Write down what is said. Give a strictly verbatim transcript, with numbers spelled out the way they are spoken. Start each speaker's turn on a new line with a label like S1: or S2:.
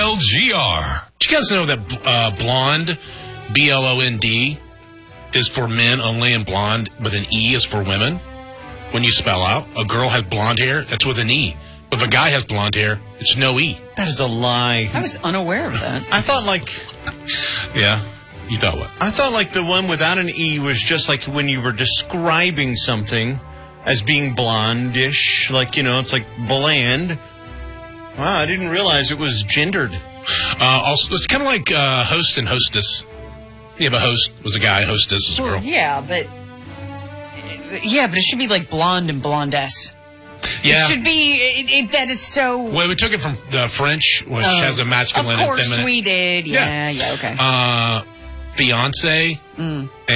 S1: L G R.
S2: Did you guys know that uh, blonde, B L O N D, is for men only, and blonde with an E is for women? When you spell out, a girl has blonde hair, that's with an E. If a guy has blonde hair, it's no E.
S3: That is a lie.
S4: I was unaware of that.
S3: I thought like...
S2: Yeah? You thought what?
S3: I thought like the one without an E was just like when you were describing something as being blondish. Like, you know, it's like bland. Wow, I didn't realize it was gendered.
S2: Uh, also, it's kind of like uh, host and hostess. You have a host was a guy, hostess is a
S4: Well,
S2: girl.
S4: yeah, but... Yeah, but it should be like blonde and blondess.
S2: Yeah.
S4: It should be... It, it, that is so...
S2: Well, we took it from the French, which
S4: Oh,
S2: has a masculine
S4: of
S2: and
S4: course
S2: feminine.
S4: we did. Yeah,
S2: Yeah.
S4: yeah, okay.
S2: Uh, fiance.
S4: Mm.